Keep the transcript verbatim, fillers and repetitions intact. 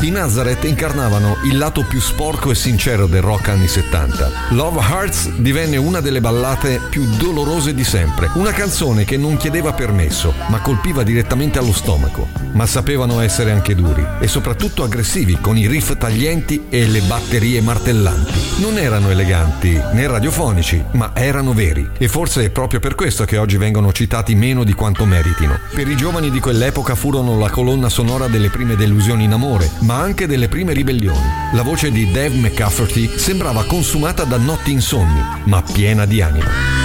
I Nazareth incarnavano il lato più sporco e sincero del rock anni settanta. Love Hearts divenne una delle ballate più dolorose di sempre, una canzone che non chiedeva permesso, ma colpiva direttamente allo stomaco. Ma sapevano essere anche duri e soprattutto aggressivi, con i riff taglienti e le batterie martellanti. Non erano eleganti né radiofonici, ma erano veri, e forse è proprio per questo che oggi vengono citati meno di quanto meritino. Per i giovani di quell'epoca furono la colonna sonora delle prime delusioni in amore, ma anche delle prime ribellioni. La voce di Dave McCafferty sembrava consumata da notti insonni, ma piena di anima.